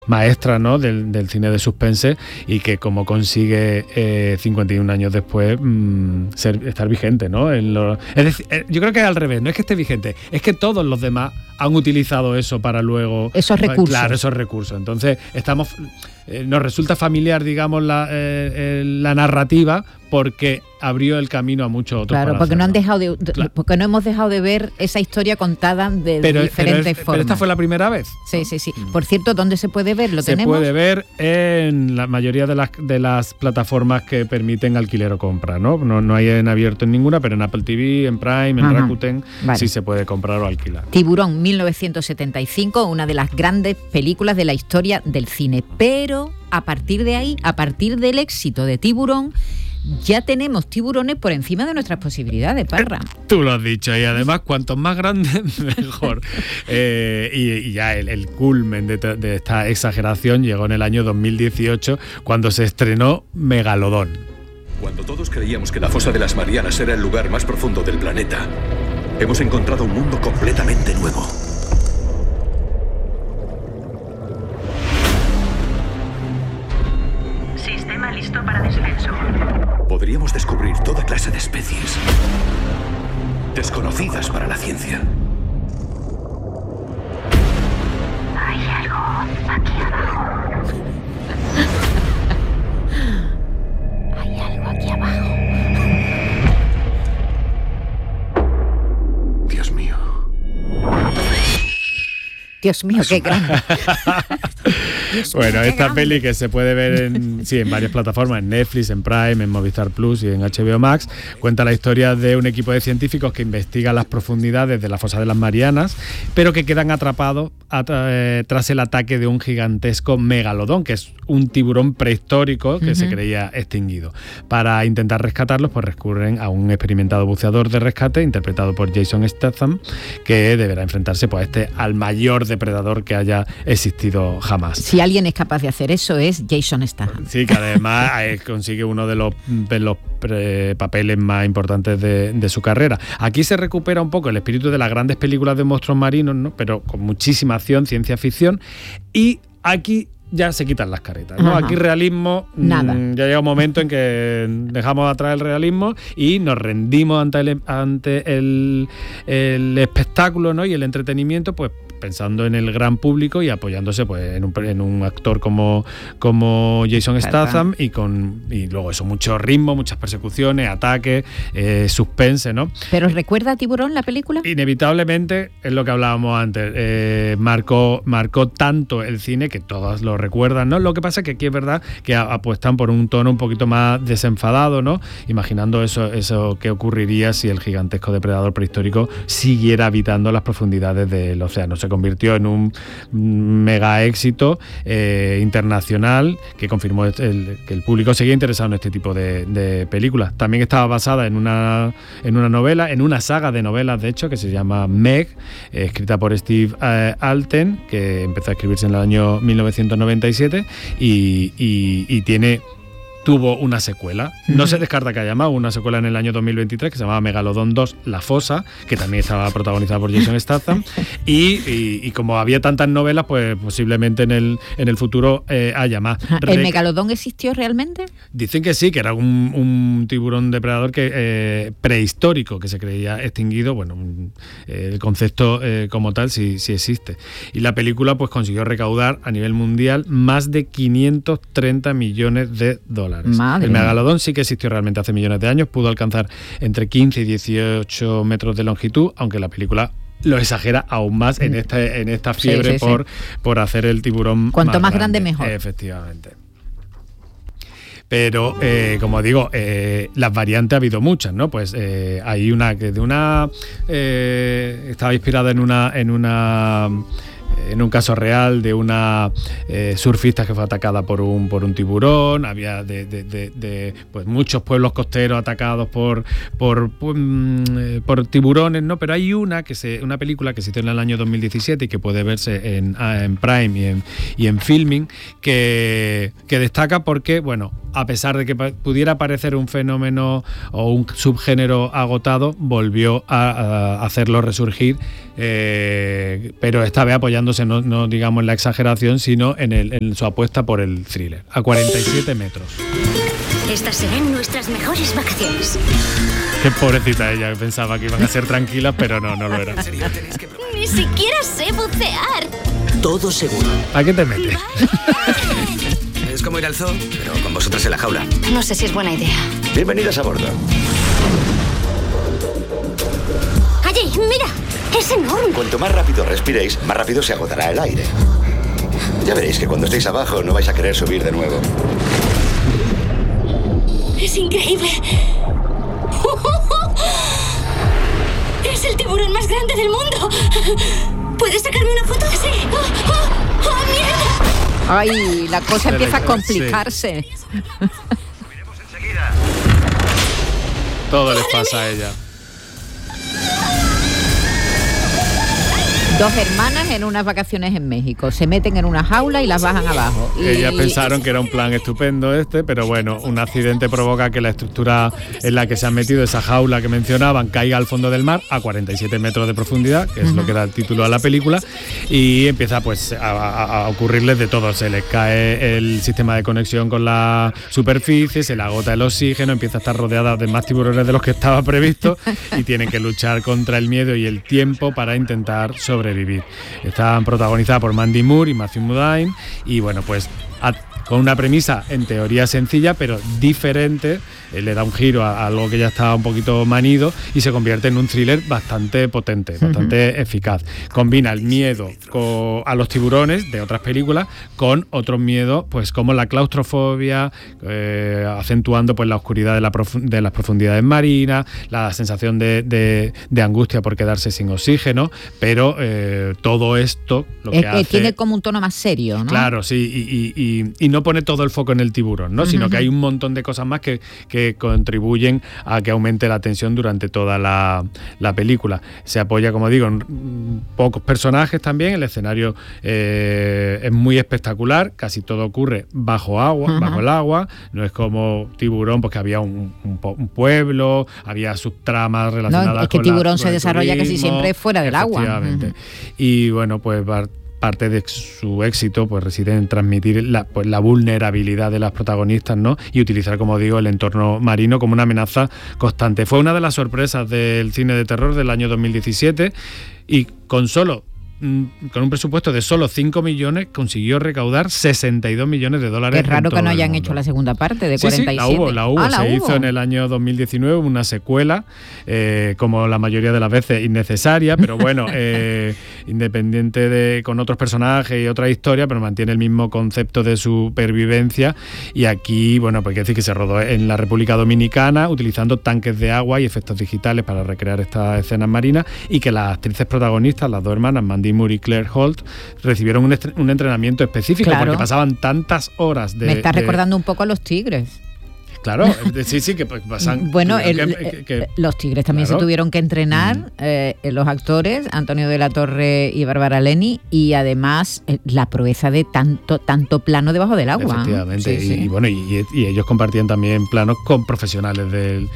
maestra, ¿no?, del cine de suspense, y que como consigue 51 años después estar vigente, ¿no? Es decir, yo creo que es al revés, no es que esté vigente, es que todos los demás han utilizado eso para luego... Esos recursos. Claro, esos recursos. Entonces, nos resulta familiar, digamos, la narrativa, porque abrió el camino a muchos otros. Claro, porque porque no hemos dejado de ver esa historia contada de diferentes formas. Pero esta fue la primera vez. Sí. Por cierto, ¿dónde se puede ver? ¿Lo tenemos? Se puede ver en la mayoría de las plataformas que permiten alquiler o compra, ¿no? No hay en abierto en ninguna, pero en Apple TV, en Prime, en Rakuten, sí se puede comprar o alquilar. Tiburón, 1975, una de las grandes películas de la historia del cine. Pero a partir de ahí, a partir del éxito de Tiburón, ya tenemos tiburones por encima de nuestras posibilidades, Parra. Tú lo has dicho, y además cuantos más grandes mejor. Y ya el culmen de esta exageración llegó en el año 2018, cuando se estrenó Megalodón. Cuando todos creíamos que la fosa de las Marianas era el lugar más profundo del planeta, hemos encontrado un mundo completamente nuevo. Sistema listo para descenso. Podríamos descubrir toda clase de especies desconocidas para la ciencia. Hay algo aquí abajo. Hay algo aquí abajo. Dios mío. Dios mío, qué grande. Bueno, esta peli, que se puede ver en varias plataformas, en Netflix, en Prime, en Movistar Plus y en HBO Max, cuenta la historia de un equipo de científicos que investiga las profundidades de la fosa de las Marianas, pero que quedan atrapados tras el ataque de un gigantesco megalodón, que es un tiburón prehistórico que se creía extinguido. Para intentar rescatarlos, pues recurren a un experimentado buceador de rescate, interpretado por Jason Statham, que deberá enfrentarse al mayor depredador que haya existido jamás. Si alguien es capaz de hacer eso, es Jason Statham. Sí, que además consigue uno de los papeles más importantes de su carrera. Aquí se recupera un poco el espíritu de las grandes películas de monstruos marinos, ¿no?, pero con muchísima acción, ciencia ficción, y aquí ya se quitan las caretas, ¿no? Aquí realismo, nada. Ya llega un momento en que dejamos atrás el realismo y nos rendimos ante el espectáculo, ¿no?, y el entretenimiento, pues pensando en el gran público y apoyándose pues en un actor como Jason Statham, y luego eso, mucho ritmo, muchas persecuciones, ataques, suspense, ¿no? ¿Pero recuerda a Tiburón la película? Inevitablemente, es lo que hablábamos antes, marcó tanto el cine que todos lo recuerdan, ¿no? Lo que pasa es que aquí es verdad que apuestan por un tono un poquito más desenfadado, ¿no?, imaginando eso que ocurriría si el gigantesco depredador prehistórico siguiera habitando las profundidades del océano. Se convirtió en un mega éxito internacional que confirmó que el público seguía interesado en este tipo de películas. También estaba basada en una novela, en una saga de novelas, de hecho, que se llama Meg, escrita por Steve Alten, que empezó a escribirse en el año 1997 y tuvo una secuela. No se descarta que haya más, una secuela en el año 2023 que se llamaba Megalodón 2, La Fosa, que también estaba protagonizada por Jason Statham, y como había tantas novelas, pues posiblemente en el futuro haya más. ¿El Megalodón existió realmente? Dicen que sí, que era un tiburón depredador prehistórico que se creía extinguido. Bueno, el concepto como tal sí existe. Y la película pues consiguió recaudar a nivel mundial más de 530 millones de dólares. Madre. El megalodón sí que existió realmente hace millones de años, pudo alcanzar entre 15 y 18 metros de longitud, aunque la película lo exagera aún más en esta fiebre por hacer el tiburón cuanto más grande mejor. Efectivamente. Pero, como digo, las variantes ha habido muchas, ¿no? Pues hay una que estaba inspirada en un caso real de una surfista que fue atacada por un tiburón. Había pues muchos pueblos costeros atacados por tiburones, ¿no? Pero hay una película que se hizo en el año 2017 y que puede verse en Prime y en Filming, que destaca porque, bueno, a pesar de que pudiera parecer un fenómeno o un subgénero agotado, volvió a hacerlo resurgir, pero esta vez apoyándose no digamos en la exageración, sino en su apuesta por el thriller, a 47 metros. Estas serán nuestras mejores vacaciones. Qué pobrecita ella, pensaba que iban a ser tranquilas, pero no lo eran. Ni siquiera sé bucear. Todo seguro. ¿A qué te metes? Es como ir al zoo, pero con vosotras en la jaula. No sé si es buena idea. Bienvenidas a bordo. Allí, mira, es enorme. Cuanto más rápido respiréis, más rápido se agotará el aire. Ya veréis que cuando estéis abajo no vais a querer subir de nuevo. Es increíble. Es el tiburón más grande del mundo. ¿Puedes sacarme una foto? Sí. ¡Oh, mierda! Ay, la cosa empieza a complicarse. Todo les pasa a ella. Dos hermanas en unas vacaciones en México. Se meten en una jaula y las bajan abajo. Ellas pensaron que era un plan estupendo pero bueno, un accidente provoca que la estructura en la que se han metido, esa jaula que mencionaban, caiga al fondo del mar a 47 metros de profundidad, que es lo que da el título a la película, y empieza pues a ocurrirles de todo. Se les cae el sistema de conexión con la superficie, se le agota el oxígeno, empieza a estar rodeada de más tiburones de los que estaba previsto y tienen que luchar contra el miedo y el tiempo para intentar sobrevivir. Están protagonizadas por Mandy Moore y Matthew Modine, y bueno, pues con una premisa en teoría sencilla, pero diferente, le da un giro a algo que ya estaba un poquito manido y se convierte en un thriller bastante potente, bastante eficaz. Combina el miedo a los tiburones de otras películas con otros miedos, pues como la claustrofobia, acentuando pues la oscuridad de las profundidades marinas, la sensación de angustia por quedarse sin oxígeno, pero todo esto lo que hace... Tiene como un tono más serio, ¿no? Claro, sí, y no pone todo el foco en el tiburón, ¿no? Sino que hay un montón de cosas más que contribuyen a que aumente la tensión durante toda la película. Se apoya, como digo, en pocos personajes también. El escenario es muy espectacular, casi todo ocurre bajo el agua. No es como Tiburón, porque había un pueblo, había subtramas relacionadas con... Es que Tiburón se desarrolla turismo, casi siempre fuera del agua. Efectivamente. Y bueno, pues parte de su éxito pues reside en transmitir la vulnerabilidad de las protagonistas, ¿no? Y utilizar, como digo, el entorno marino como una amenaza constante. Fue una de las sorpresas del cine de terror del año 2017 y con un presupuesto de solo 5 millones consiguió recaudar 62 millones de dólares. Es raro que no hayan hecho la segunda parte de 47. Sí, la hubo. Se hizo en el año 2019 una secuela, como la mayoría de las veces innecesaria, pero bueno, independiente con otros personajes y otra historia, pero mantiene el mismo concepto de supervivencia. Y aquí, bueno, pues hay que decir que se rodó en la República Dominicana utilizando tanques de agua y efectos digitales para recrear estas escenas marinas, y que las actrices protagonistas, las dos hermanas, Mandy Moore y Claire Holt, recibieron un entrenamiento específico, porque pasaban tantas horas de... Me está recordando un poco a Los Tigres. Claro, sí, que pasan... Bueno, los Tigres también se tuvieron que entrenar, los actores, Antonio de la Torre y Bárbara Leni, y además la proeza de tanto plano debajo del agua. Efectivamente, y bueno, y ellos compartían también planos con profesionales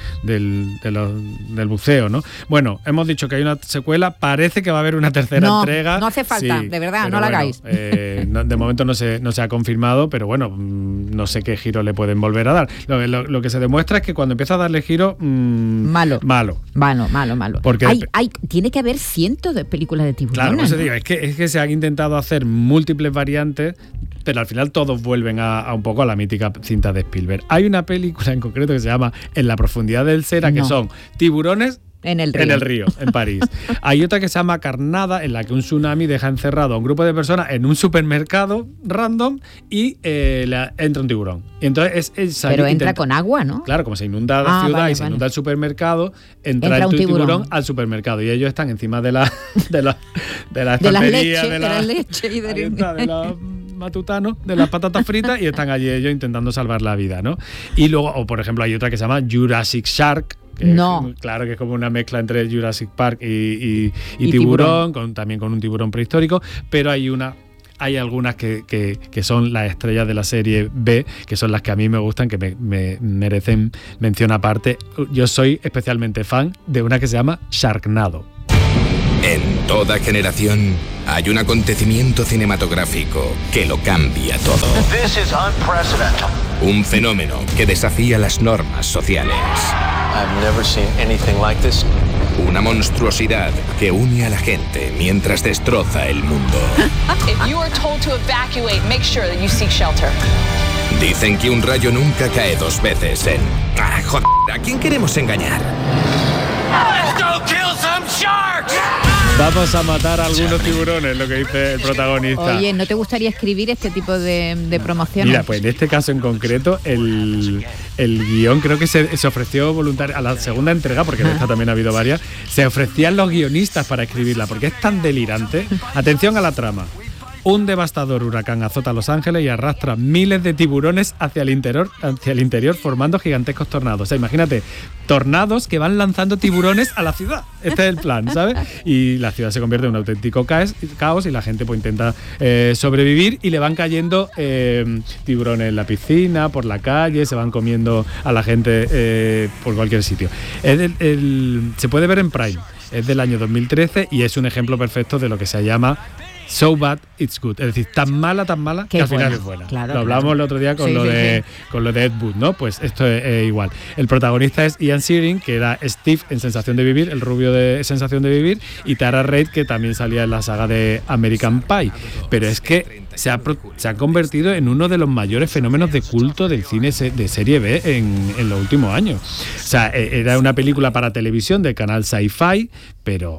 del buceo, ¿no? Bueno, hemos dicho que hay una secuela, parece que va a haber una tercera entrega. No hace falta, de verdad, no la hagáis. De momento no se ha confirmado, pero bueno, no sé qué giro le pueden volver a dar. Lo que se demuestra es que cuando empieza a darle giro... Malo. Porque tiene que haber cientos de películas de tiburones. Claro, no se diga, es que se han intentado hacer múltiples variantes, pero al final todos vuelven a un poco a la mítica cinta de Spielberg. Hay una película en concreto que se llama En la profundidad del Sena, que son tiburones en el río, en París. Hay otra que se llama Carnada, en la que un tsunami deja encerrado a un grupo de personas en un supermercado random y entra un tiburón. Y entonces pero entra con agua, ¿no? Claro, como se inunda la ciudad y se inunda el supermercado, entra el tiburón al supermercado, y ellos están encima de la estantería, de la leche y de los matutanos, de las patatas fritas, y están allí ellos intentando salvar la vida, ¿no? Y luego, o por ejemplo, hay otra que se llama Jurassic Shark, claro, que es como una mezcla entre Jurassic Park y tiburón, también con un tiburón prehistórico, pero hay una hay algunas que son las estrellas de la serie B, que son las que a mí me gustan, que me merecen mención aparte. Yo soy especialmente fan de una que se llama Sharknado. En toda generación hay un acontecimiento cinematográfico que lo cambia todo. This is unprecedented. Un fenómeno que desafía las normas sociales. I've never seen anything like this. Una monstruosidad que une a la gente mientras destroza el mundo. If you are told to evacuate, make sure that you seek shelter. Dicen que un rayo nunca cae dos veces en... joder, ¿a quién queremos engañar? Let's go kill some sharks! Vamos a matar a algunos tiburones, lo que dice el protagonista. Oye, ¿no te gustaría escribir este tipo de promociones? Mira, pues en este caso en concreto, el guión creo que se ofreció voluntario a la segunda entrega, porque en esta también ha habido varias, se ofrecían los guionistas para escribirla, porque es tan delirante. Atención a la trama. Un devastador huracán azota Los Ángeles y arrastra miles de tiburones hacia el interior formando gigantescos tornados. O sea, imagínate, tornados que van lanzando tiburones a la ciudad. Este es el plan, ¿sabes? Y la ciudad se convierte en un auténtico caos y la gente pues intenta sobrevivir y le van cayendo tiburones en la piscina, por la calle, se van comiendo a la gente por cualquier sitio. Se puede ver en Prime. Es del año 2013 y es un ejemplo perfecto de lo que se llama So Bad It's Good, es decir, tan mala que al final es buena. Claro, lo hablamos el otro día con lo de Ed Wood, ¿no? Pues esto es igual. El protagonista es Ian Ziering, que era Steve en Sensación de Vivir, el rubio de Sensación de Vivir, y Tara Reid, que también salía en la saga de American Pie. Pero es que se ha convertido en uno de los mayores fenómenos de culto del cine de serie B en los últimos años. O sea, era una película para televisión del canal Sci-Fi, pero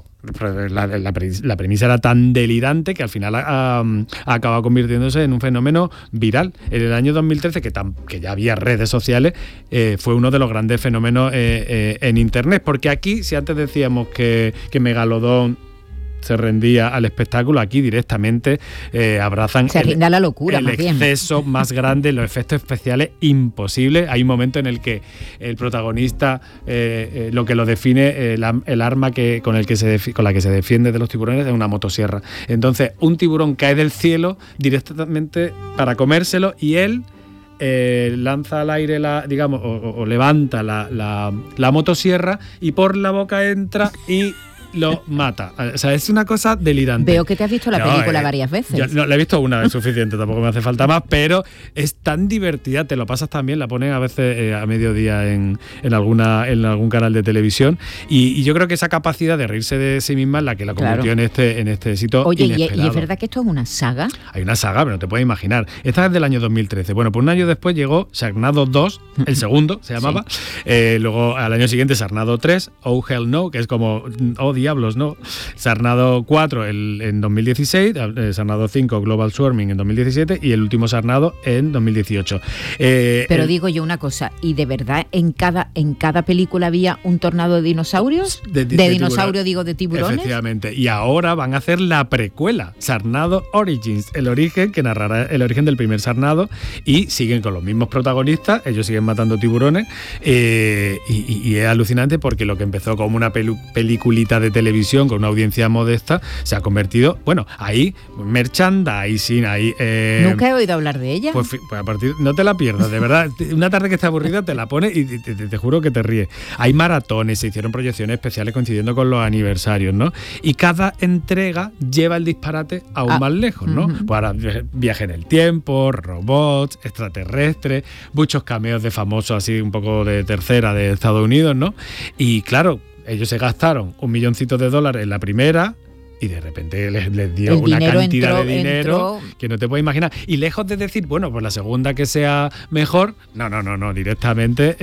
la premisa era tan delirante que al final ha acabado convirtiéndose en un fenómeno viral. En el año 2013, que ya había redes sociales, fue uno de los grandes fenómenos en Internet, porque aquí, si antes decíamos que Megalodón se rendía al espectáculo, aquí directamente abrazan se rinde a la locura, el exceso más grande, los efectos especiales imposibles. Hay un momento en el que el protagonista lo que lo define, el arma con la que se defiende de los tiburones es una motosierra. Entonces un tiburón cae del cielo directamente para comérselo y él lanza al aire o levanta la motosierra y por la boca entra y lo mata. O sea, es una cosa delirante. Veo que te has visto la película varias veces. Yo no, la he visto una vez suficiente, tampoco me hace falta más, pero es tan divertida, te lo pasas tan bien, la ponen a veces a mediodía en algún canal de televisión y yo creo que esa capacidad de reírse de sí misma es la que la convirtió en este éxito. Oye, inesperado. ¿y es verdad que esto es una saga? Hay una saga, pero no te puedes imaginar. Esta es del año 2013. Bueno, pues un año después llegó Sharknado 2, el segundo se llamaba. Sí. Luego al año siguiente Sharknado 3, Oh Hell No, que es como diablos, ¿no? Sharknado 4 en 2016, Sharknado 5 Global Swarming en 2017 y el último Sharknado en 2018. Pero digo yo una cosa, ¿y de verdad en cada película había un tornado de dinosaurios? De dinosaurio, digo, de tiburones. Efectivamente. Y ahora van a hacer la precuela, Sharknado Origins, el origen, que narrará el origen del primer Sharknado, y siguen con los mismos protagonistas, ellos siguen matando tiburones, y es alucinante porque lo que empezó como una peliculita de televisión con una audiencia modesta se ha convertido, bueno, ahí merchandising, ahí nunca he oído hablar de ella. Pues a partir, no te la pierdas, de verdad. Una tarde que esté aburrida te la pones y te juro que te ríes. Hay maratones, se hicieron proyecciones especiales coincidiendo con los aniversarios, ¿no? Y cada entrega lleva el disparate aún más lejos, ¿no? Pues ahora viaje en el tiempo, robots, extraterrestres, muchos cameos de famosos así un poco de tercera de Estados Unidos, ¿no? Y claro, ellos se gastaron $1 milloncito en la primera y de repente les dio una cantidad de dinero que no te puedes imaginar. Y lejos de decir, bueno, pues la segunda que sea mejor, no, directamente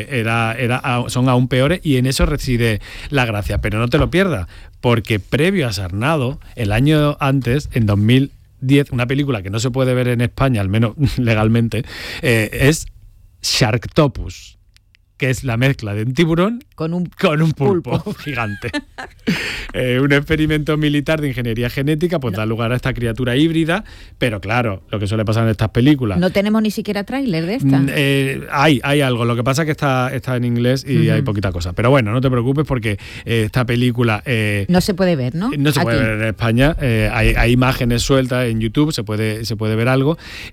son aún peores y en eso reside la gracia. Pero no te lo pierdas, porque previo a Sharknado, el año antes, en 2010, una película que no se puede ver en España, al menos legalmente, es Sharktopus. que es la mezcla de un tiburón con un pulpo gigante. Un experimento militar de ingeniería genética pues da lugar a esta criatura híbrida, pero claro, lo que suele pasar en estas películas... No tenemos ni siquiera tráiler de esta. Hay algo, lo que pasa es que está en inglés y hay poquita cosa. Pero bueno, no te preocupes porque esta película... no se puede ver, ¿no? No se puede ver en España. Hay imágenes sueltas en YouTube, se puede ver algo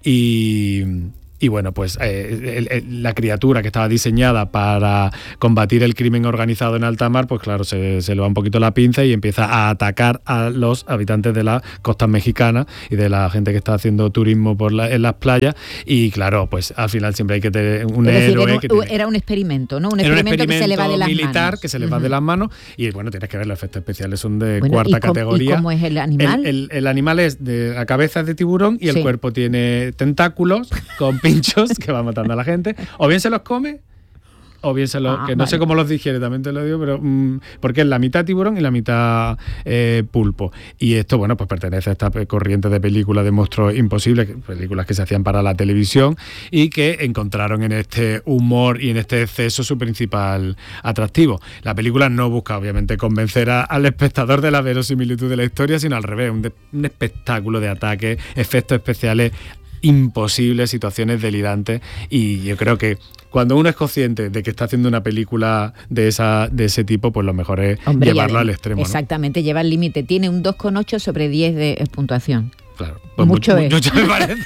y bueno, pues la criatura que estaba diseñada para combatir el crimen organizado en alta mar, pues claro, se le va un poquito la pinza y empieza a atacar a los habitantes de las costas mexicanas y de la gente que está haciendo turismo en las playas. Y claro, pues al final siempre hay que tener un héroe. Era un experimento, ¿no? Un experimento que se le va de las militar, manos. Que se le va de las manos. Y bueno, tienes que ver, los efectos especiales son de cuarta categoría. ¿Y cómo es el animal? El animal es de la cabeza es de tiburón y el cuerpo tiene tentáculos con pinchos que va matando a la gente. O bien se los come, o bien se los... que no sé cómo los digiere, también te lo digo, pero porque es la mitad tiburón y la mitad pulpo. Y esto, bueno, pues pertenece a esta corriente de películas de monstruos imposibles, películas que se hacían para la televisión y que encontraron en este humor y en este exceso su principal atractivo. La película no busca, obviamente, convencer al espectador de la verosimilitud de la historia, sino al revés, un espectáculo de ataques, efectos especiales imposibles, situaciones delirantes, y yo creo que cuando uno es consciente de que está haciendo una película de ese tipo, pues lo mejor es llevarlo al extremo. Exactamente, ¿no? Lleva el límite. Tiene un 2,8 sobre 10 de puntuación. Claro, pues mucho me parece.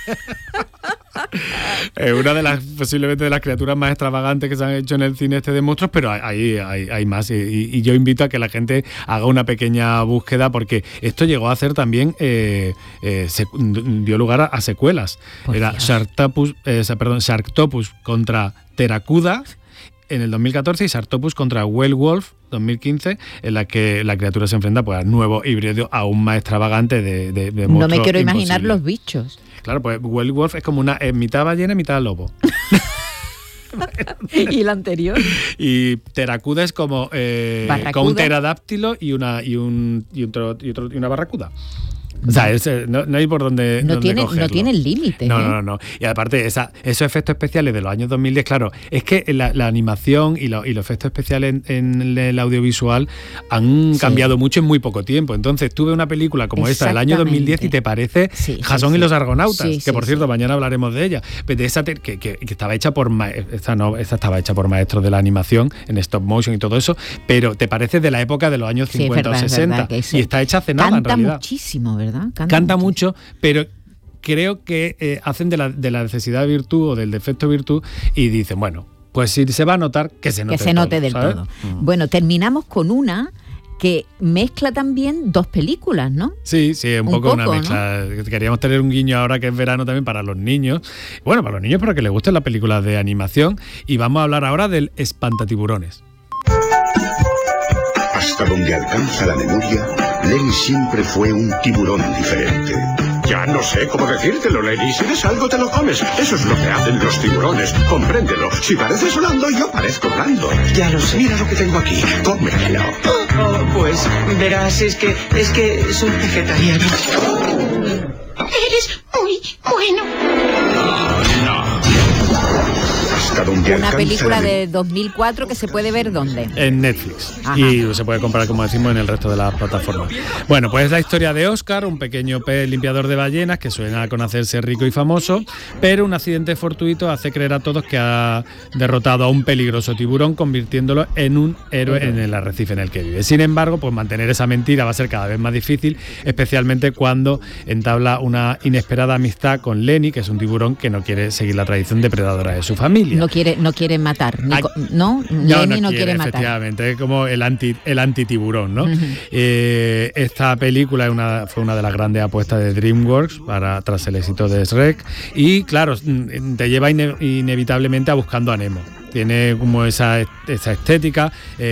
Una de las, posiblemente de las criaturas más extravagantes que se han hecho en el cine de monstruos, pero hay más, y yo invito a que la gente haga una pequeña búsqueda, porque esto llegó a hacer también dio lugar a secuelas. Era Sharktopus contra Teracuda en el 2014 y Sharktopus contra Whale Wolf 2015, en la que la criatura se enfrenta pues al nuevo híbrido aún más extravagante de monstruos. No me quiero imaginar los bichos. Claro, pues Whale Wolf es como una mitad ballena, mitad lobo. ¿Y la anterior? Y Teracuda es como un pterodáctilo y una barracuda. O sea, no hay por dónde cogerlo. No tiene límite. No. Y aparte, esos efectos especiales de los años 2010, claro, es que la animación y los efectos especiales en el audiovisual han cambiado mucho en muy poco tiempo. Entonces, tú ves una película como esta del año 2010 y te parece Jason y los Argonautas, que por cierto, mañana hablaremos de ella, de esa que estaba hecha por esta estaba hecha por maestros de la animación en stop motion y todo eso, pero te parece de la época de los años 50 o 60 y está hecha hace nada en realidad. Canta muchísimo, ¿verdad? Canta mucho, pero creo que hacen de la necesidad de virtud o del defecto virtud y dicen, bueno, pues si se va a notar, que se note del todo. Bueno, terminamos con una que mezcla también dos películas, ¿no? Sí, un poco una mezcla. ¿No? Queríamos tener un guiño ahora que es verano también para los niños. Bueno, para los niños para que les gusten las películas de animación. Y vamos a hablar ahora del Espantatiburones. Hasta donde alcanza la memoria, Lenny siempre fue un tiburón diferente. Ya no sé cómo decírtelo, Lenny. Si ves algo, te lo comes. Eso es lo que hacen los tiburones. Compréndelo. Si pareces volando, yo parezco volando. Ya lo sé. Mira lo que tengo aquí. Cómetelo. Pues, verás, es que soy vegetariano. Eres muy bueno. No. Una película de 2004 que se puede ver ¿dónde? En Netflix. Ajá. Y se puede comprar, como decimos, en el resto de las plataformas. Bueno, pues es la historia de Oscar, un pequeño pez limpiador de ballenas que suena con hacerse rico y famoso, pero un accidente fortuito hace creer a todos que ha derrotado a un peligroso tiburón, convirtiéndolo en un héroe en el arrecife en el que vive. Sin embargo, pues mantener esa mentira va a ser cada vez más difícil, especialmente cuando entabla una inesperada amistad con Lenny, que es un tiburón que no quiere seguir la tradición depredadora de su familia. No quiere matar, ¿no? Lenny no quiere matar. Efectivamente, es como el antitiburón, ¿no? Uh-huh. Esta película fue una de las grandes apuestas de DreamWorks tras el éxito de Shrek y, claro, te lleva inevitablemente a Buscando a Nemo. Tiene como esa estética,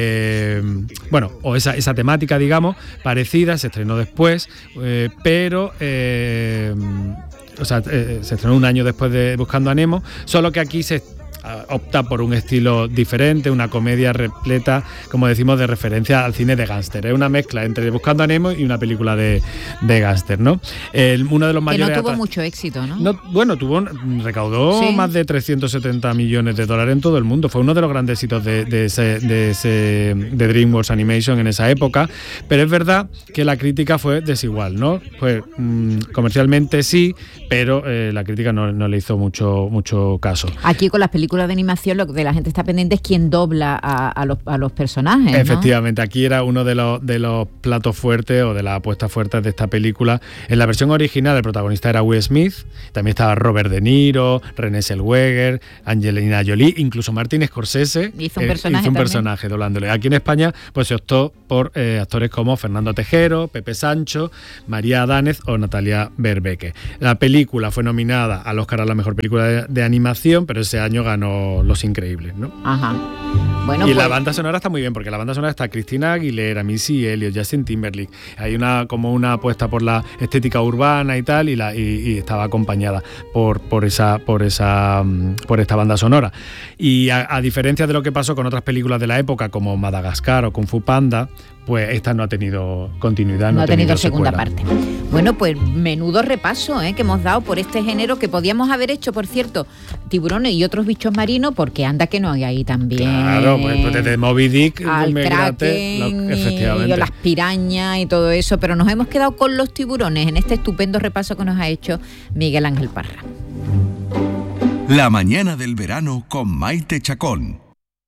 o esa temática, digamos, parecida, se estrenó después, pero... se estrenó un año después de Buscando a Nemo, solo que aquí opta por un estilo diferente, una comedia repleta, como decimos, de referencia al cine de gángster. Es una mezcla entre Buscando a Nemo y una película de gángster, ¿no? Uno de los mayores... Que no tuvo mucho éxito, ¿no? Recaudó más de 370 millones de dólares en todo el mundo. Fue uno de los grandes éxitos de DreamWorks Animation en esa época, pero es verdad que la crítica fue desigual, ¿no? Pues comercialmente sí, pero la crítica no le hizo mucho caso. Aquí con las películas de animación lo que la gente está pendiente es quién dobla a los personajes, ¿no? Efectivamente, aquí era uno de los platos fuertes o de las apuestas fuertes de esta película. En la versión original el protagonista era Will Smith, también estaba Robert De Niro, Renée Zellweger, Angelina Jolie, incluso Martin Scorsese hizo un personaje doblándole. Aquí en España pues se optó por actores como Fernando Tejero, Pepe Sancho, María Adánez o Natalia Berbeque. La película fue nominada al Oscar a la mejor película de animación, pero ese año ganó Los Increíbles, ¿no? Ajá. Bueno, y la banda sonora está muy bien, porque la banda sonora está Christina Aguilera, Missy Elliott, Justin Timberlake. Hay una apuesta por la estética urbana y tal, y estaba acompañada por esta banda sonora. Y a diferencia de lo que pasó con otras películas de la época, como Madagascar o Kung Fu Panda, pues esta no ha tenido continuidad, no ha tenido segunda secuela. parte. Bueno, pues menudo repaso que hemos dado por este género, que podíamos haber hecho, por cierto, tiburones y otros bichos marinos, porque anda que no hay ahí también. Claro, pues desde Moby Dick, al kraken efectivamente. Y las pirañas y todo eso, pero nos hemos quedado con los tiburones en este estupendo repaso que nos ha hecho Miguel Ángel Parra. La mañana del verano con Maite Chacón.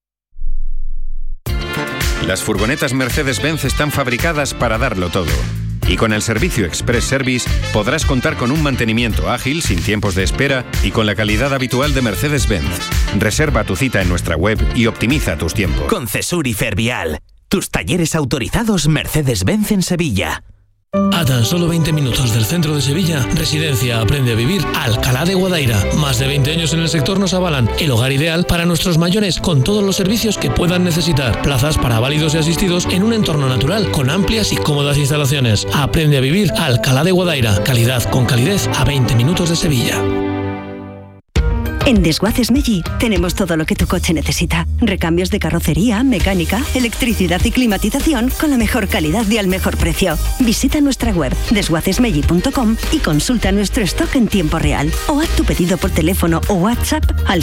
Las furgonetas Mercedes-Benz están fabricadas para darlo todo. Y con el servicio Express Service podrás contar con un mantenimiento ágil, sin tiempos de espera y con la calidad habitual de Mercedes-Benz. Reserva tu cita en nuestra web y optimiza tus tiempos. Con Cesur y Fervial, tus talleres autorizados Mercedes-Benz en Sevilla. A tan solo 20 minutos del centro de Sevilla, Residencia Aprende a Vivir Alcalá de Guadaira. Más de 20 años en el sector nos avalan el hogar ideal para nuestros mayores, con todos los servicios que puedan necesitar. Plazas para válidos y asistidos en un entorno natural, con amplias y cómodas instalaciones. Aprende a Vivir Alcalá de Guadaira. Calidad con calidez a 20 minutos de Sevilla. En Desguaces Meggi tenemos todo lo que tu coche necesita. Recambios de carrocería, mecánica, electricidad y climatización con la mejor calidad y al mejor precio. Visita nuestra web desguacesmeggi.com y consulta nuestro stock en tiempo real. O haz tu pedido por teléfono o WhatsApp al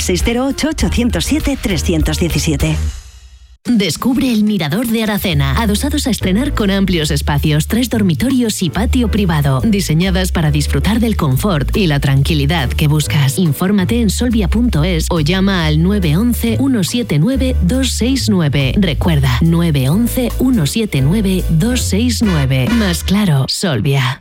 608-807-317. Descubre el Mirador de Aracena, adosados a estrenar con amplios espacios, 3 dormitorios y patio privado, diseñadas para disfrutar del confort y la tranquilidad que buscas. Infórmate en solvia.es o llama al 911-179-269. Recuerda, 911-179-269. Más claro, Solvia.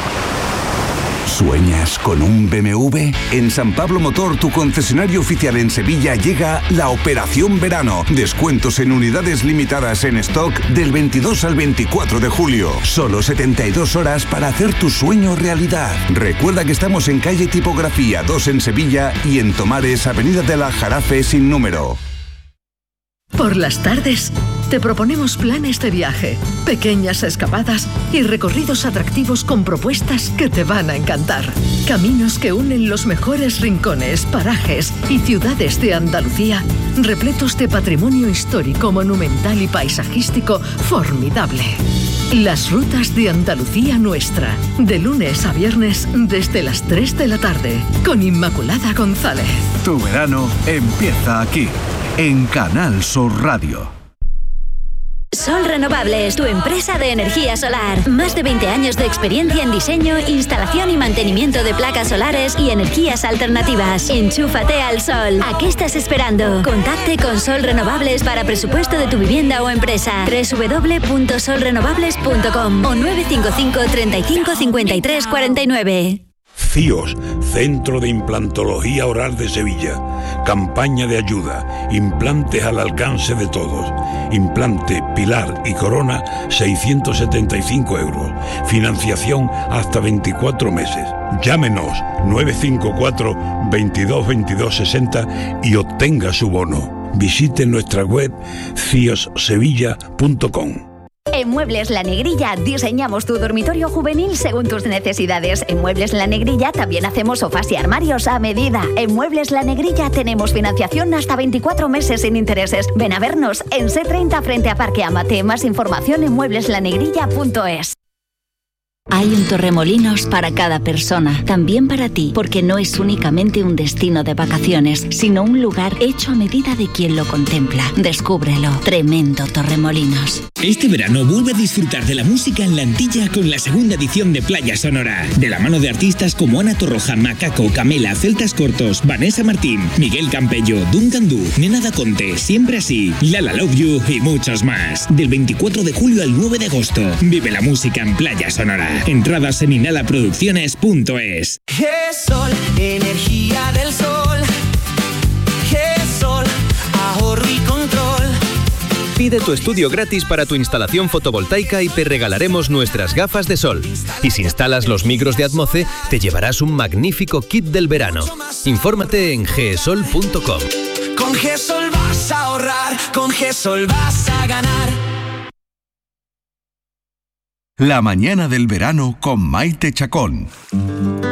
¿Sueñas con un BMW? En San Pablo Motor, tu concesionario oficial en Sevilla, llega la Operación Verano. Descuentos en unidades limitadas en stock del 22 al 24 de julio. Solo 72 horas para hacer tu sueño realidad. Recuerda que estamos en calle Tipografía 2 en Sevilla y en Tomares, avenida de la Jarafe sin número. Por las tardes, te proponemos planes de viaje, pequeñas escapadas y recorridos atractivos con propuestas que te van a encantar. Caminos que unen los mejores rincones, parajes y ciudades de Andalucía, repletos de patrimonio histórico, monumental y paisajístico formidable. Las rutas de Andalucía Nuestra, de lunes a viernes desde las 3 de la tarde, con Inmaculada González. Tu verano empieza aquí, en Canal Sur Radio. Sol Renovables, tu empresa de energía solar. Más de 20 años de experiencia en diseño, instalación y mantenimiento de placas solares y energías alternativas. Enchúfate al sol. ¿A qué estás esperando? Contacte con Sol Renovables para presupuesto de tu vivienda o empresa. www.solrenovables.com o 955 35 53 49. CIOS, Centro de Implantología Oral de Sevilla. Campaña de ayuda. Implantes al alcance de todos. Implante, pilar y corona, 675 euros. Financiación hasta 24 meses. Llámenos 954 22 22 60 y obtenga su bono. Visite nuestra web ciossevilla.com. En Muebles La Negrilla diseñamos tu dormitorio juvenil según tus necesidades. En Muebles La Negrilla también hacemos sofás y armarios a medida. En Muebles La Negrilla tenemos financiación hasta 24 meses sin intereses. Ven a vernos en C30 frente a Parque Amate. Más información en muebleslanegrilla.es. Hay un Torremolinos para cada persona, también para ti, porque no es únicamente un destino de vacaciones, sino un lugar hecho a medida de quien lo contempla. Descúbrelo. Tremendo Torremolinos. Este verano vuelve a disfrutar de la música en la Antilla con la segunda edición de Playa Sonora, de la mano de artistas como Ana Torroja, Macaco, Camela, Celtas Cortos, Vanessa Martín, Miguel Campello, Duncan Du, Nena Da Conte, Siempre Así, Lala Love You y muchos más. Del 24 de julio al 9 de agosto, vive la música en Playa Sonora. Entradas en inhalaproducciones.es. GESOL, energía del sol. GESOL, ahorro y control. Pide tu estudio gratis para tu instalación fotovoltaica y te regalaremos nuestras gafas de sol. Y si instalas los micros de Atmoce, te llevarás un magnífico kit del verano. Infórmate en gesol.com. Con GESOL vas a ahorrar, con GESOL vas a ganar. La mañana del verano con Maite Chacón.